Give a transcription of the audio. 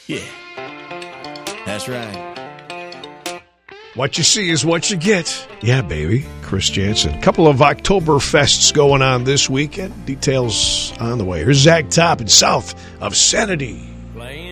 Yeah, that's right. What you see is what you get. Yeah, baby. Chris Jansen. Couple of Oktoberfests going on this weekend. Details on the way. Here's Zach Top in south of Sanity.